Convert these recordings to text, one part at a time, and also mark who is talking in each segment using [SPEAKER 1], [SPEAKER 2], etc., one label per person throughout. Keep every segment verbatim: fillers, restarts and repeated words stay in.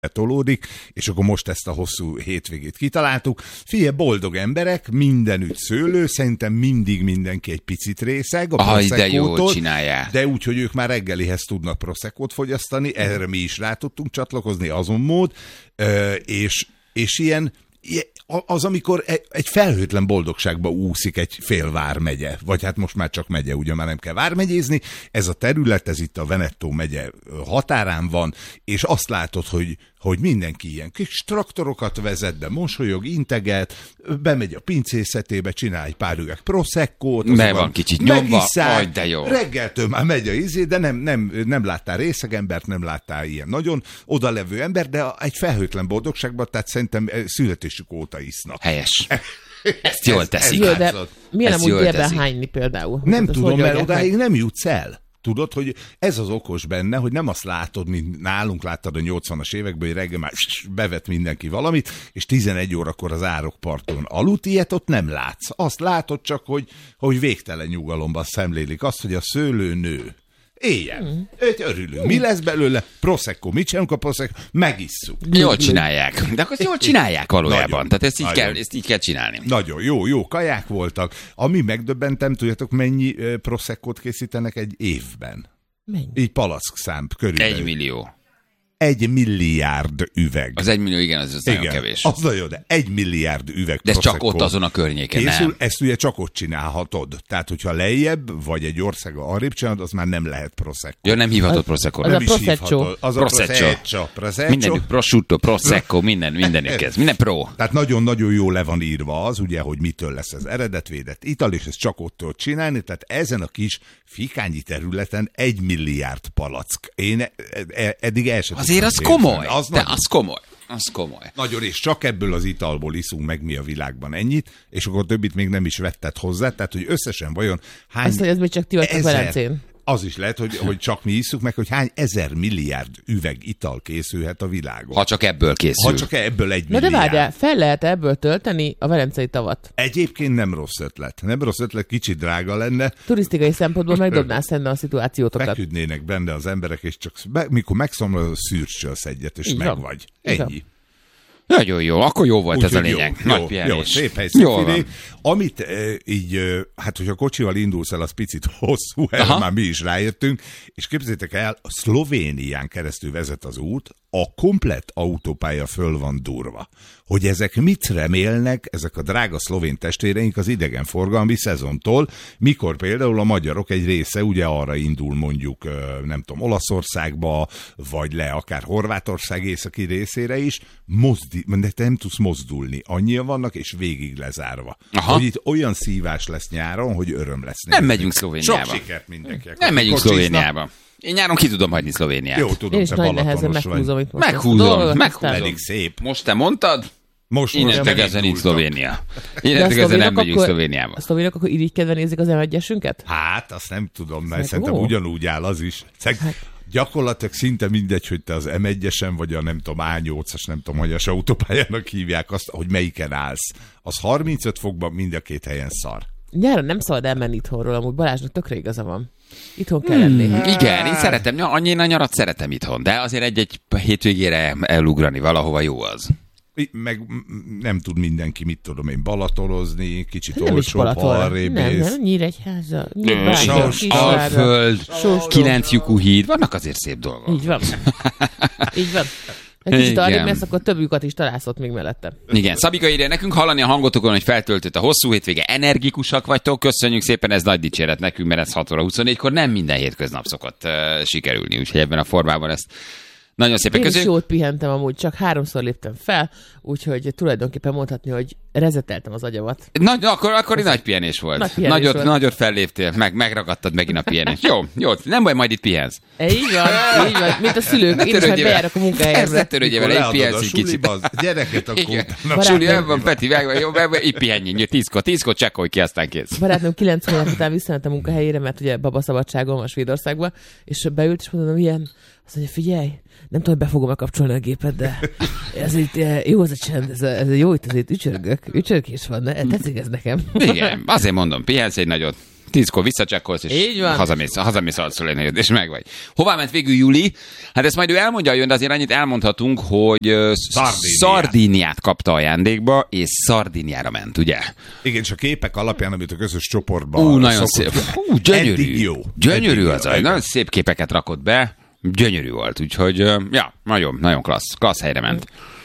[SPEAKER 1] tolódik, és akkor most ezt a hosszú hétvégét kitaláltuk. Figyelj, boldog emberek, mindenütt szőlő, szerintem mindig mindenki egy picit részeg.
[SPEAKER 2] Aj, de jól csinálják.
[SPEAKER 1] De úgy, hogy ők már reggelihez tudnak proseccót fogyasztani, erre mi is rá tudtunk csatlakozni, azon mód, és, és ilyen, az, amikor egy felhőtlen boldogságba úszik egy fél vármegye, vagy hát most már csak megye, ugye már nem kell vármegyézni, ez a terület, ez itt a Veneto megye határán van, és azt látod, hogy, hogy mindenki ilyen kis traktorokat vezet, de mosolyog, integet, bemegy a pincészetébe, csinál egy pár üveg proseccót,
[SPEAKER 2] be van kicsit nyomva, aj, de jó.
[SPEAKER 1] Reggeltől már megy a izé, de nem, nem, nem láttál részegembert, nem láttál ilyen nagyon odalevő ember, de egy felhőtlen boldogságban, tehát szerintem születésük óta isznak.
[SPEAKER 2] Helyes. Ezt jól teszik.
[SPEAKER 3] Jó, de milyen amúgy délben hányni például?
[SPEAKER 1] Nem hát tudom, mert odáig nem jutsz el. Tudod, hogy ez az okos benne, hogy nem azt látod, mint nálunk láttad a nyolcvanas években, hogy reggel már bevet mindenki valamit, és tizenegy órakor az árokparton aludt, ilyet ott nem látsz. Azt látod csak, hogy, hogy végtelen nyugalomban szemlélik azt, hogy a szőlő nő. Éjjel. Mm. Őt örülünk. Mi lesz belőle? Prosecco. Mit csinálunk a Prosecco? Megisszuk.
[SPEAKER 2] Jól csinálják. De akkor jól csinálják valójában.
[SPEAKER 1] Nagyon,
[SPEAKER 2] Tehát ezt így,
[SPEAKER 1] nagyon.
[SPEAKER 2] kell, ezt így kell csinálni.
[SPEAKER 1] Nagyon jó, jó kaják voltak. Ami megdöbbentem, tudjátok, mennyi uh, Proseccót készítenek egy évben?
[SPEAKER 3] Mennyi?
[SPEAKER 1] Így palackszámb körülbelül.
[SPEAKER 2] Egy millió.
[SPEAKER 1] Egy milliárd üveg.
[SPEAKER 2] Az egy millió, igen, az, az igen, nagyon kevés.
[SPEAKER 1] Az nagyon, de egy milliárd üveg
[SPEAKER 2] de ez
[SPEAKER 1] Prosecco
[SPEAKER 2] csak ott azon a környéken,
[SPEAKER 1] készül,
[SPEAKER 2] nem?
[SPEAKER 1] Ezt ugye csak ott csinálhatod. Tehát, hogyha lejjebb, vagy egy országa arrébb csinálod, az már nem lehet Prosecco.
[SPEAKER 2] Ja, nem hívhatod Prosecco.
[SPEAKER 3] Az
[SPEAKER 1] Nem
[SPEAKER 3] a
[SPEAKER 1] is
[SPEAKER 3] Prosecco.
[SPEAKER 1] hívhatod. Az a Prosecco. Prosecco.
[SPEAKER 2] Mindenük prosciutto, prosecco, minden, mindenük ez. Minden pro.
[SPEAKER 1] Tehát nagyon-nagyon jó le van írva az, ugye, hogy mitől lesz ez eredetvédett ital, és ezt csak ott tudod csinálni. Tehát ezen a kis fikányi területen egy milliárd palack. Én eddig el sem
[SPEAKER 2] azért az
[SPEAKER 1] tudtam
[SPEAKER 2] komoly.
[SPEAKER 1] Az
[SPEAKER 2] de az komoly. Az komoly.
[SPEAKER 1] Nagyon, és csak ebből az italból iszunk meg mi a világban ennyit, és akkor többit még nem is vetted hozzá, tehát hogy összesen vajon hány
[SPEAKER 3] azt, hogy ez még csak ti vagytok Velencén.
[SPEAKER 1] Az is lehet, hogy, hogy csak mi isszuk meg, hogy hány ezer milliárd üveg ital készülhet a világon.
[SPEAKER 2] Ha csak ebből készül.
[SPEAKER 1] Ha csak ebből egy
[SPEAKER 3] Na
[SPEAKER 1] milliárd.
[SPEAKER 3] de várjál, fel lehet ebből tölteni a velencei tavat?
[SPEAKER 1] Egyébként nem rossz ötlet. Nem rossz ötlet, kicsit drága lenne.
[SPEAKER 3] Turisztikai szempontból megdobnál szerintem a szituációtokat.
[SPEAKER 1] Feküdnének benne az emberek, és csak be, mikor megszomlod, szűrcsölsz egyet, és
[SPEAKER 3] így
[SPEAKER 1] meg
[SPEAKER 3] van.
[SPEAKER 1] vagy.
[SPEAKER 3] Így
[SPEAKER 1] Ennyi.
[SPEAKER 3] van.
[SPEAKER 2] Nagyon jó, akkor jó volt
[SPEAKER 1] Úgy,
[SPEAKER 2] ez a
[SPEAKER 1] jó,
[SPEAKER 2] lényeg.
[SPEAKER 1] Jó,
[SPEAKER 2] Nagy pihenés.
[SPEAKER 1] jó, szép hely,
[SPEAKER 2] Jól
[SPEAKER 1] szép
[SPEAKER 2] van.
[SPEAKER 1] idő. Amit e, így, e, hát hogyha kocsival indulsz el, az picit hosszú, erre
[SPEAKER 2] Aha.
[SPEAKER 1] már mi is rájöttünk, és képzeljétek el, a Szlovénián keresztül vezet az út, a komplett autópálya föl van durva. Hogy ezek mit remélnek, ezek a drága szlovén testvéreink az idegenforgalmi szezontól, mikor például a magyarok egy része ugye arra indul mondjuk, nem tudom, Olaszországba, vagy le akár Horvátország északi részére is, mozdi, de te nem tudsz mozdulni. Annyian vannak, és végig lezárva.
[SPEAKER 2] Aha.
[SPEAKER 1] Hogy itt olyan szívás lesz nyáron, hogy öröm lesz.
[SPEAKER 2] Nem megyünk Szlovéniába.
[SPEAKER 1] Sok sikert mindenkinek.
[SPEAKER 2] Nem megyünk
[SPEAKER 1] Kocsiznak.
[SPEAKER 2] Szlovéniába. Én nyáron ki tudom hagyni Szlovéniát.
[SPEAKER 1] Jó, tudom,
[SPEAKER 3] Én is
[SPEAKER 1] te
[SPEAKER 3] nagy nehezen
[SPEAKER 1] balatonos vagy.
[SPEAKER 3] meghúzom itt most.
[SPEAKER 2] Meghúzom, meghúzom.
[SPEAKER 1] Pedig szép.
[SPEAKER 2] Most te mondtad?
[SPEAKER 1] Most, most
[SPEAKER 2] Innentől kezdve nincs Szlovénia. Innentől kezdve nem megyünk Szlovéniába.
[SPEAKER 3] A szlovénok akkor irigykedve nézik az em egyesünket?
[SPEAKER 1] Hát, azt nem tudom, mert
[SPEAKER 3] Ez
[SPEAKER 1] szerintem
[SPEAKER 3] jó.
[SPEAKER 1] ugyanúgy áll az is. Hát. Gyakorlatilag szinte mindegy, hogy te az em egyesen, vagy a nem tudom, á nyolcas, nem tudom, hogy a autópályának hívják azt, hogy melyiken állsz. Az harmincöt fokban mind a két helyen szar.
[SPEAKER 3] Nyáron nem szabad elmenni itthonról, amúgy Balázsnak tökre igaza van. Itthon kell lenni.
[SPEAKER 2] Hmm, igen, én szeretem, annyi a nyarat szeretem itthon, de azért egy-egy hétvégére elugrani valahova jó az.
[SPEAKER 1] Meg nem tud mindenki, mit tudom én, balatolozni, kicsit
[SPEAKER 3] Nem is
[SPEAKER 1] olcsóbb, ha
[SPEAKER 3] Balaton.
[SPEAKER 1] arrébb
[SPEAKER 3] Nem,
[SPEAKER 1] ész.
[SPEAKER 3] nem, Nyíregyháza,
[SPEAKER 2] Sors,
[SPEAKER 3] Nyíregyháza, Kisvárda,
[SPEAKER 2] Alföld,
[SPEAKER 3] Sóstó.
[SPEAKER 2] kilenc lyukú híd, vannak azért szép dolgok.
[SPEAKER 3] Így van. Így van. Egy kicsit
[SPEAKER 2] Igen.
[SPEAKER 3] arrébb lesz, akkor több lyukat is találsz ott még mellette.
[SPEAKER 2] Igen, Szabika írja nekünk hallani a hangotokon, hogy feltöltött a hosszú hétvége, energikusak vagytok, köszönjük szépen, ez nagy dicséret nekünk, mert ez hat óra huszonnégykor nem minden hétköznap szokott uh, sikerülni, úgyhogy ebben a formában ezt nagyon szépen
[SPEAKER 3] Én is
[SPEAKER 2] köszönjük.
[SPEAKER 3] jót pihentem amúgy, csak háromszor léptem fel, úgyhogy tulajdonképpen mondhatni, hogy rezeteltem az agyamat.
[SPEAKER 2] Nagy, akkor, akkor egy nagy pihenés volt.
[SPEAKER 3] Nagy pihenés
[SPEAKER 2] nagyot,
[SPEAKER 3] volt.
[SPEAKER 2] nagyot felléptél, meg, megragadtad megint a pihenést. Jó, jó, nem baj, majd itt pihensz.
[SPEAKER 3] E, így van, így van, mint a szülők, én is majd bejárok a
[SPEAKER 2] Ezt
[SPEAKER 3] munkahelyemre.
[SPEAKER 2] ne törődjél vele, itt pihensz egy kicsit.
[SPEAKER 1] Suliba, az gyereket akkor
[SPEAKER 2] Igen.
[SPEAKER 1] utána.
[SPEAKER 2] Suli, el van, Peti, meg van, jó, meg van, itt pihenjünk, tízkor, tízkor csekkolj ki, aztán kész.
[SPEAKER 3] Barátnőm kilenc hónap után visszament a munkahelyére, mert ugye babaszabadságon van Svédországban, és beült, és mondom, ilyen, azt mondja, figyelj, nem tudom, hogy be fogom-e kapcsolni a gépet, de ez itt, jó az a csend, ez, a, ez a jó, itt azért ücsörgök, ücsörgés van, ne? Tetszik ez nekem.
[SPEAKER 2] Igen, azért mondom, pihensz egy nagyot, Tízkor visszacsekkolsz, és hazamész, hazamész arcolén, és meg vagy. Hová ment végül Juli? Hát ezt majd ő elmondja, jön, de azért annyit elmondhatunk, hogy Szardíniát, Szardíniát kapta ajándékba, és Szardíniára ment, ugye?
[SPEAKER 1] Igen, és a képek alapján, amit a közös csoportban...
[SPEAKER 2] Ú, nagyon szép. Hú, gyönyörű.
[SPEAKER 1] Jó.
[SPEAKER 2] Gyönyörű az, az. Nagyon szép képeket rakott be. Gyönyörű volt, úgyhogy, ja, nagyon, nagyon klassz. Klassz helyre ment.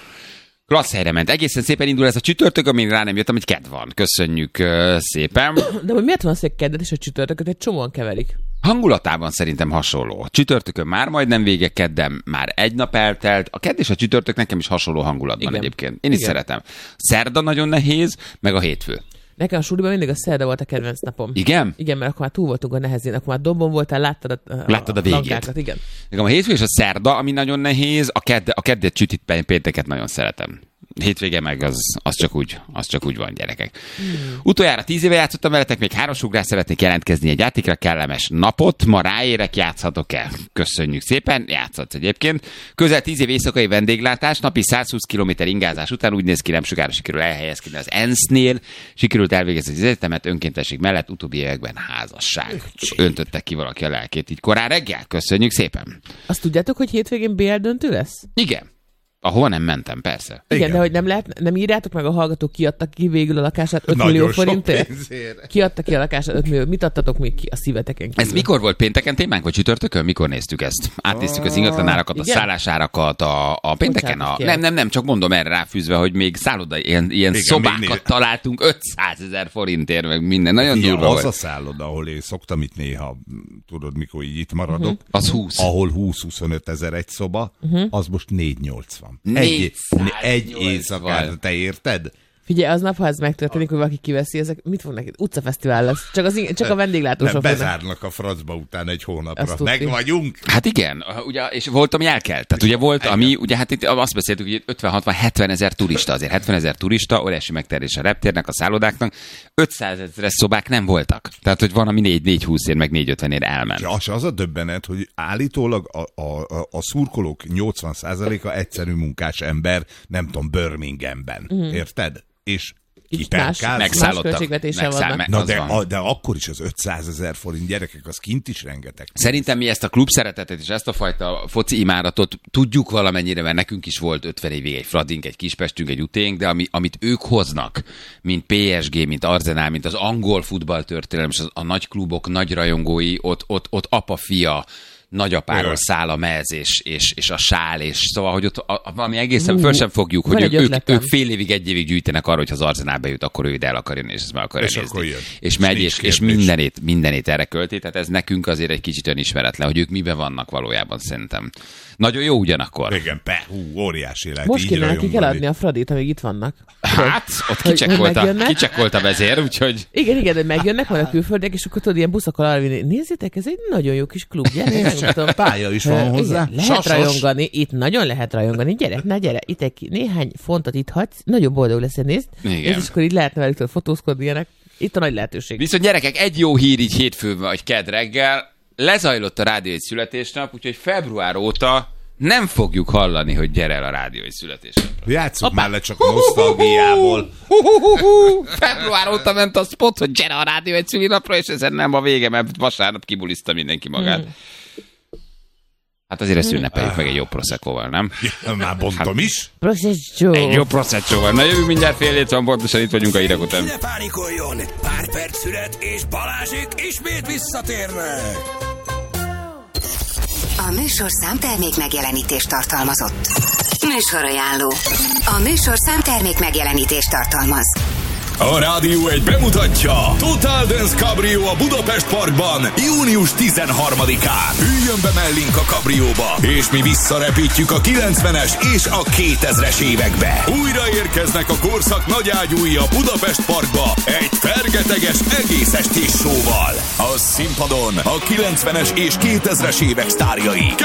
[SPEAKER 2] Klassz helyre ment. Egészen szépen indul ez a csütörtök, amin rá nem jöttem, hogy kedv van. Köszönjük uh, szépen.
[SPEAKER 3] De hogy miért van az, hogy keddet és a csütörtököt egy csomóan keverik?
[SPEAKER 2] Hangulatában szerintem hasonló. Csütörtökön már majdnem vége, kedden már egy nap eltelt. A kedd és a csütörtök nekem is hasonló hangulatban. Igen. Egyébként. Én is Igen. szeretem. Szerda nagyon nehéz, meg a hétfő.
[SPEAKER 3] Nekem a suliban mindig a szerda volt a kedvenc napom.
[SPEAKER 2] Igen?
[SPEAKER 3] Igen, mert akkor már túl voltunk a nehezén, akkor már dombon voltál, láttad a, a,
[SPEAKER 2] láttad a végét.
[SPEAKER 3] Lankákat, igen.
[SPEAKER 2] Nekem a hétfő és a szerda, ami nagyon nehéz, a kedd, a keddet, csütit, pénteket nagyon szeretem. Hétvége meg az, az, csak úgy, az csak úgy van, gyerekek. Hmm. Utoljára tíz éve játszottam veletek, még háromsugrás szeretnék jelentkezni egy játékra, kellemes napot. Ma ráérek, játszhatok-e? Köszönjük szépen, játszhatsz egyébként. Közel tíz év éjszakai vendéglátás, napi százhúsz kilométer ingázás után úgy néz ki, nem sokára sikerül elhelyezkedni az en es-nél, sikerült elvégezni az egyetemet, önkéntesség mellett, utóbbi években házasság. Öntötte ki valaki a lelkét így korán reggel. Köszönjük szépen.
[SPEAKER 3] Azt tudjátok, hogy hétvégén bé el döntő lesz?
[SPEAKER 2] Igen. Ahova nem mentem, persze.
[SPEAKER 3] Igen, Igen, de hogy nem lehet, nem írjátok meg, a hallgatók kiadtak ki végül a lakását öt millió forintért? Kiadtak ki a lakását öt millió. Mit adtatok még ki a szíveteken kívül?
[SPEAKER 2] Ez mikor volt? Pénteken témánk, vagy csütörtökön? Mikor néztük ezt? Átnéztük az ingatlanárakat, a szállásárakat, a, a pénteken? A... Nem, nem, nem, csak mondom erre ráfűzve, hogy még szálloda, ilyen, ilyen Igen, szobákat né... találtunk ötszázezer forintért, meg minden. Nagyon
[SPEAKER 1] Igen,
[SPEAKER 2] durva
[SPEAKER 1] az
[SPEAKER 2] volt.
[SPEAKER 1] A szálloda, ahol én szoktam itt néha, tudod, mikor így itt maradok. Uh-huh.
[SPEAKER 2] Az húsz.
[SPEAKER 1] Ahol húsz-huszonöt ezer egy szoba, uh-huh. az most négyszáznyolcvan. Egy, egy éjszakára, te érted?
[SPEAKER 3] Figyelj, aznap, ha ez megtörténik, hogy valaki kiveszi, ezek mit fog neki? Utcafesztivál lesz. Csak, az, csak a vendéglátósok.
[SPEAKER 1] Bezárnak a francba utána egy hónapra. Meg vagyunk.
[SPEAKER 2] Hát igen, ugye, és volt, ami elkelt. Tehát ugye volt, ami, ugye hát itt azt beszéltük, hogy ötven hatvan hetven ezer turista, azért hetven ezer turista, óriási megterés a reptérnek, a szállodáknak, ötszázezer szobák nem voltak. Tehát, hogy van, ami négy húszért, meg négy ötvenért elment.
[SPEAKER 1] Ja, az a döbbenet, hogy állítólag a, a, a, a szurkolók nyolcvan százaléka egyszerű munkás ember, nem tudom, Birminghamben. Mm. Érted? És kiperkálsz.
[SPEAKER 2] Megszállottak.
[SPEAKER 3] Megszáll,
[SPEAKER 1] Na de, a, de akkor is az ötszázezer forint, gyerekek, az kint is rengeteg.
[SPEAKER 2] Szerintem mi ezt a klub szeretetet és ezt a fajta foci imádatot tudjuk valamennyire, mert nekünk is volt ötven évig egy Fradink, egy Kispestünk, egy Uténk, de ami, amit ők hoznak, mint pé es gé, mint Arsenal, mint az angol futballtörténelem, és az, a nagy klubok, nagy rajongói, ott, ott, ott apa-fia, nagyapáról száll a mez, és, és, és a sál, és szóval, hogy ott a, a, valami egészen uh, föl sem fogjuk, hogy ők, ők, ők fél évig, egy évig gyűjtenek arra, hogy ha az Arsenal bejut, akkor ő ide el akar jönni, és ezt meg akarja
[SPEAKER 1] és
[SPEAKER 2] nézni. És megy, és, és mindenét, mindenét erre költi, tehát ez nekünk azért egy kicsit önismeretlen, hogy ők miben vannak valójában, szerintem. Nagyon jó ugyanakkor.
[SPEAKER 1] Igen, pe, hú, óriási lehet.
[SPEAKER 3] Most kéne nekik eladni a Fradit, amíg itt vannak.
[SPEAKER 2] Hát, ott kicsekkolt a vezér, úgyhogy...
[SPEAKER 3] Igen, igen, hogy megjönnek majd a külföldiek, és akkor tudod, ilyen buszokkal arra vinni. Nézzétek, ez egy nagyon jó kis klub, gyere,
[SPEAKER 1] pálya is van hozzá.
[SPEAKER 3] Igen, lehet Sasos. rajongani, itt nagyon lehet rajongani. Gyere, na gyere, itt egy néhány fontot itt hagysz, nagyon boldog lesz, nézd. És akkor így lehetne velük fotózkodni ilyenek. Itt a nagy lehetőség.
[SPEAKER 2] Viszont gyerekek, egy jó hír így hétfőn vagy kedd reggel. Lezajlott a rádió egy születésnap, úgyhogy február óta nem fogjuk hallani, hogy gyere el a rádió egy születésnapra.
[SPEAKER 1] Játsszuk már le csak a nosztalgiából.
[SPEAKER 2] Február óta ment a spot, hogy gyere a rádió egy szülinapra, és ezen nem a vége, mert vasárnap kibuliszta mindenki magát. Hmm. Hát azért ezt ünnepeljük meg egy jó proseccoval, nem?
[SPEAKER 1] Ja, már bontom is.
[SPEAKER 3] Prosecco.
[SPEAKER 2] Egy jó proseccoval. Na jövünk mindjárt fél hét van, pontosan itt vagyunk a hírek után.
[SPEAKER 4] Ne pánikoljon! Pár perc szület, és Balázsék ismét visszatérnek!
[SPEAKER 5] A műsorszám termék megjelenítést tartalmazott. Műsorajánló. A műsorszám termék megjelenítést tartalmaz.
[SPEAKER 4] A Rádió egy bemutatja Total Dance Cabrio a Budapest Parkban június tizenharmadikán. Üljön be mellénk a kabrióba, és mi visszarepítjük a kilencvenes és a kétezres évekbe. Újra érkeznek a korszak nagyágyúi a Budapest Parkba egy fergeteges egész estés showval. A színpadon a kilencvenes és kétezres évek sztárjai